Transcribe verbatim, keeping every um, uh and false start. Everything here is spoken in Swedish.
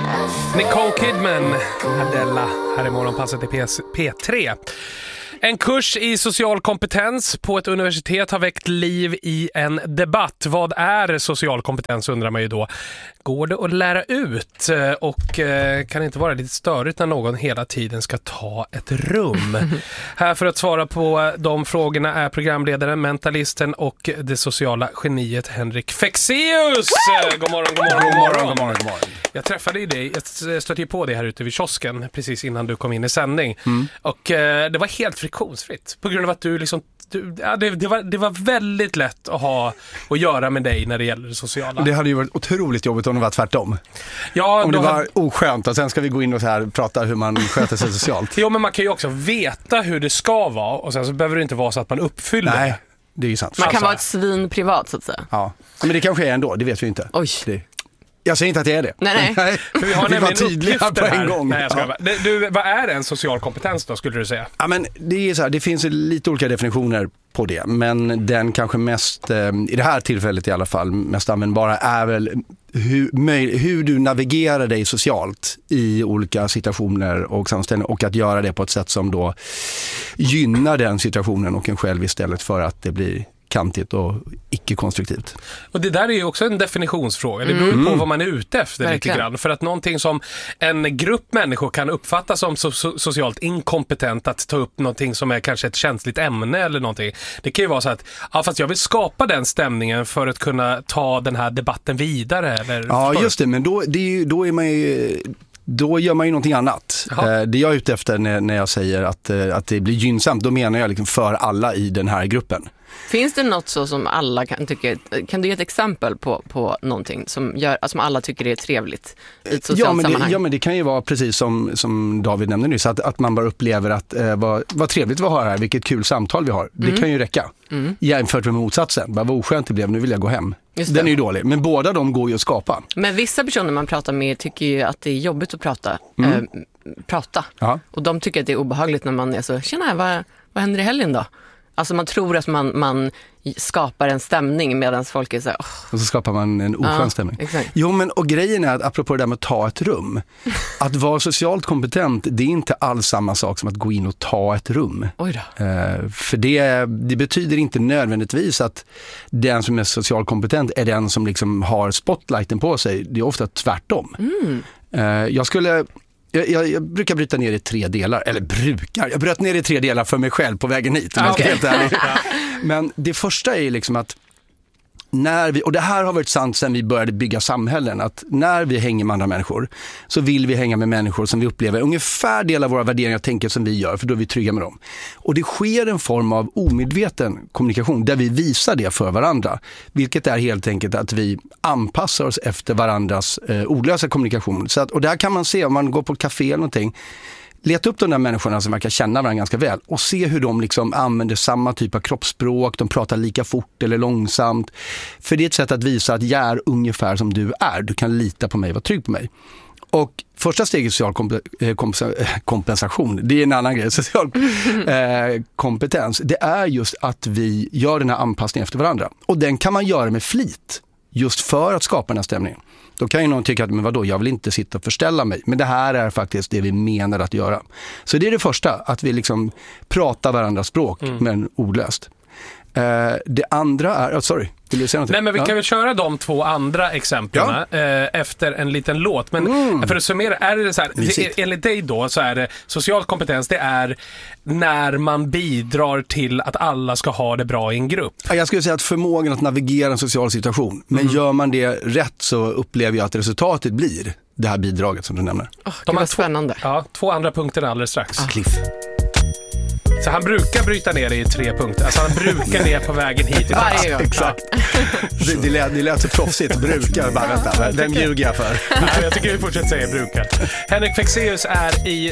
Nicole Kidman, Adela, här i morgonpasset i P tre. En kurs i social kompetens på ett universitet har väckt liv i en debatt. Vad är social kompetens, undrar man ju då. Går det att lära ut? Och eh, kan det inte vara lite störigt när någon hela tiden ska ta ett rum? Här för att svara på de frågorna är programledaren, mentalisten och det sociala geniet Henrik Fexeus. God morgon, god morgon, god morgon, god morgon, god morgon. Jag träffade ju dig, jag stötte ju på dig här ute vid kiosken precis innan du kom in i sändning. Mm. Och eh, det var helt friktionsfritt på grund av att du liksom du, ja, det, det, var, det var väldigt lätt att ha att göra med dig när det gäller det sociala. Det hade ju varit otroligt jobbigt om det var tvärtom. Ja, om det var hade... oskönt och sen ska vi gå in och så här prata hur man sköter sig socialt. Jo, men man kan ju också veta hur det ska vara och sen så behöver det inte vara så att man uppfyller. Nej, det är ju sant. Man kan alltså... vara ett svin privat så att säga. Ja, men det kanske är ändå, det vet vi inte. Oj. Det... Jag säger inte att det är det. Nej, nej. För vi har vi var tydliga på en gång. Nej, jag ska ja. Du, vad är en social kompetens då, skulle du säga? Ja, men det är så här, det finns lite olika definitioner på det, men den kanske mest, i det här tillfället i alla fall, mest användbara är väl hur, hur du navigerar dig socialt i olika situationer och sammanställningar, och att göra det på ett sätt som då gynnar den situationen och en själv istället för att det blir kantigt och icke-konstruktivt. Och det där är ju också en definitionsfråga. Det beror ju på vad man är ute efter. Verkligen. Lite grann. För att någonting som en grupp människor kan uppfatta som so- socialt inkompetent att ta upp någonting som är kanske ett känsligt ämne eller någonting. Det kan ju vara så att ja, fast jag vill skapa den stämningen för att kunna ta den här debatten vidare. Eller, ja, just det. Men då, det är ju, då är man ju... Då gör man ju någonting annat. Jaha. Det jag är ute efter när, när jag säger att, att det blir gynnsamt, då menar jag liksom för alla i den här gruppen. Finns det något så som alla kan tycka, kan du ge ett exempel på, på någonting som, gör, som alla tycker är trevligt i ett socialt ja, men sammanhang? Det, ja, men det kan ju vara precis som, som David nämnde nyss, att, att man bara upplever att eh, vad, vad trevligt vi har här, vilket kul samtal vi har. Mm. Det kan ju räcka. Mm. Jämfört med motsatsen, bara vad oskönt det blev, nu vill jag gå hem. Den är ju dålig, men båda de går ju att skapa. Men vissa personer man pratar med tycker ju att det är jobbigt att prata. Mm. Äh, prata. Ja. Och de tycker att det är obehagligt när man är så, tjena, vad, vad händer i helgen då? Alltså man tror att man, man skapar en stämning medan folk är så här, oh. Och så skapar man en oskön ja, stämning. Exakt. Jo, men och grejen är att apropå det där med att ta ett rum. Att vara socialt kompetent, det är inte alls samma sak som att gå in och ta ett rum. Oj då. Uh, för det, det betyder inte nödvändigtvis att den som är socialt kompetent är den som liksom har spotlighten på sig. Det är ofta tvärtom. Mm. Uh, jag skulle... Jag, jag, jag brukar bryta ner i tre delar, eller brukar, jag bröt ner i tre delar för mig själv på vägen hit. Ah, okay. Men det första är liksom att när vi, och det här har varit sant sedan vi började bygga samhällen, att när vi hänger med andra människor så vill vi hänga med människor som vi upplever ungefär delar våra värderingar och tänker som vi gör, för då är vi trygga med dem. Och det sker en form av omedveten kommunikation där vi visar det för varandra, vilket är helt enkelt att vi anpassar oss efter varandras eh, ordlösa kommunikation. Så att, och där kan man se, om man går på ett café eller någonting, leta upp de där människorna som verkar känna varandra ganska väl och se hur de liksom använder samma typ av kroppsspråk, de pratar lika fort eller långsamt. För det är ett sätt att visa att jag är ungefär som du är. Du kan lita på mig, var trygg på mig. Och första steget social komp- komp- kompensation, det är en annan grej, social eh, kompetens. Det är just att vi gör den här anpassningen efter varandra. Och den kan man göra med flit, just för att skapa den här stämningen. Då kan ju någon tycka att men vadå, jag vill inte sitta och förställa mig. Men det här är faktiskt det vi menar att göra. Så det är det första, att vi liksom pratar varandras språk, mm. men ordlöst. Uh, det andra är, oh, sorry, vill du säga något? Nej, men vi kan ja. väl köra de två andra exemplen ja. eh, efter en liten låt. Men mm. för att summera, är det så här, det, enligt dig då så är det social kompetens, det är när man bidrar till att alla ska ha det bra i en grupp. Ja, jag skulle säga att förmågan att navigera en social situation, men mm. gör man det rätt så upplever jag att resultatet blir det här bidraget som du nämner. Oh, de har spännande. Två, ja, två andra punkter alldeles strax. Ah. Cliff. Så han brukar bryta ner det i tre punkter. Alltså han brukar ner på vägen hit. Varje gång. Exakt. Det, det, lät, det lät så proffsigt. Brukar, bara vänta. Vem ljuger jag för? Nej, jag tycker vi fortsätter säga brukar. Henrik Fexeus är i